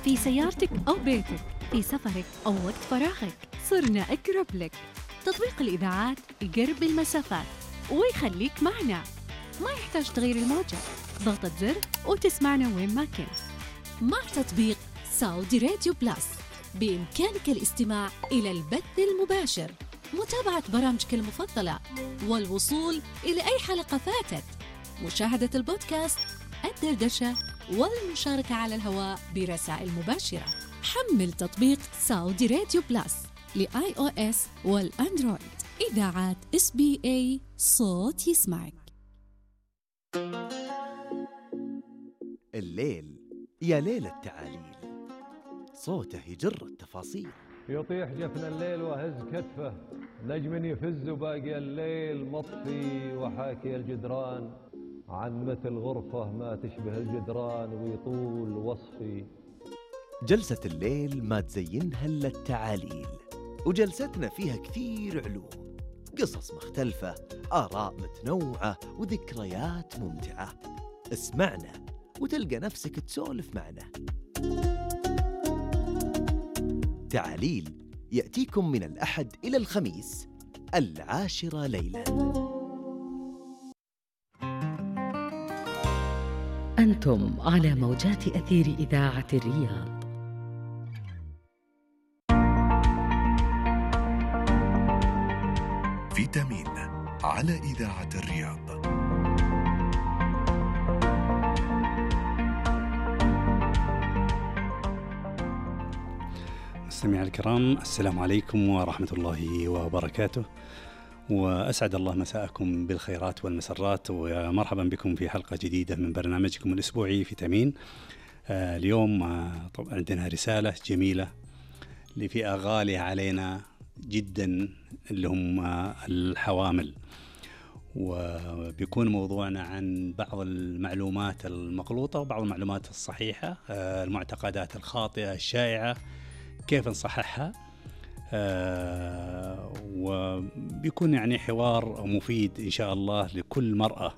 في سيارتك أو بيتك، في سفرك أو وقت فراغك، صرنا أقرب لك. تطبيق الإذاعات يقرب المسافات ويخليك معنا، ما يحتاج تغير الموجة، ضغطة زر وتسمعنا وين ما كنت. مع تطبيق سعودي راديو بلس بإمكانك الاستماع إلى البث المباشر، متابعة برامجك المفضلة، والوصول إلى أي حلقة فاتت، مشاهدة البودكاست، الدردشة، والمشاركة على الهواء برسائل مباشرة. حمل تطبيق سعودي راديو بلس لآي أو إس والأندرويد. إذاعات SBA، صوت يسمعك. الليل يا ليل التعاليل، صوته يجر التفاصيل. يطيح جفن الليل وهز كتفه، نجم يفز باقي الليل مطفي، وحاكي الجدران عن مثل غرفة ما تشبه الجدران ويطول وصفي. جلسة الليل ما تزينها إلا التعاليل، وجلستنا فيها كثير علوم، قصص مختلفة، آراء متنوعة، وذكريات ممتعة. اسمعنا وتلقى نفسك تسولف معنا. تعاليل يأتيكم من الأحد إلى الخميس 10 ليلاً. أنتم على موجات أثير إذاعة الرياض. فيتامين على إذاعة الرياض. مستمعي الكرام، السلام عليكم ورحمة الله وبركاته، وأسعد الله مساءكم بالخيرات والمسرات، ومرحبا بكم في حلقة جديدة من برنامجكم الأسبوعي فيتامين. اليوم عندنا رسالة جميلة لفئة غالية علينا جدا اللي هم الحوامل، وبيكون موضوعنا عن بعض المعلومات المغلوطة وبعض المعلومات الصحيحة، المعتقدات الخاطئة الشائعة، كيف نصححها. وبيكون يعني حوار مفيد إن شاء الله لكل مرأة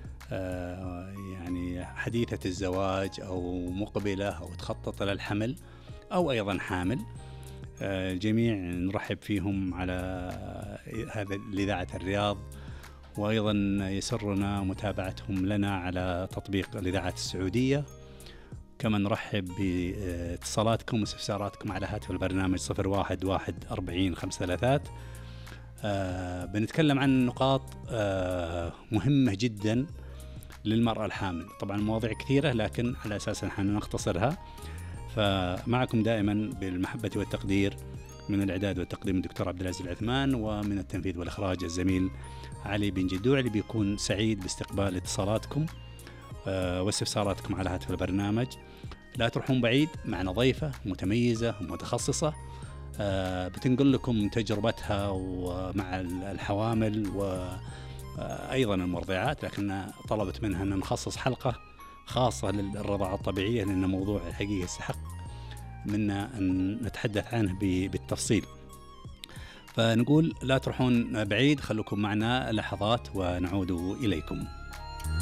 يعني حديثة الزواج أو مقبلة أو تخطط للحمل أو أيضا حامل. الجميع نرحب فيهم على هذا الإذاعة الرياض، وأيضا يسرنا متابعتهم لنا على تطبيق الإذاعات السعودية. كما نرحب باتصالاتكم واستفساراتكم على هاتف البرنامج 01140533. بنتكلم عن نقاط مهمة جدا للمرأة الحامل. طبعا مواضيع كثيرة لكن على أساس نحن نختصرها، فمعكم دائما بالمحبة والتقدير من الإعداد والتقديم الدكتور عبد العزيز العثمان، ومن التنفيذ والإخراج الزميل علي بن جدوع، اللي بيكون سعيد باستقبال اتصالاتكم واستفساراتكم على هاتف البرنامج. لا تروحون بعيد، معنا ضيفة متميزة ومتخصصة بتنقل لكم تجربتها ومع الحوامل وأيضا المرضعات، لكن طلبت منها أن نخصص حلقة خاصة للرضاعة الطبيعية، لأن موضوع الحقيقة يستحق منا أن نتحدث عنه بالتفصيل. فنقول لا تروحون بعيد، خلوكم معنا لحظات ونعود إليكم.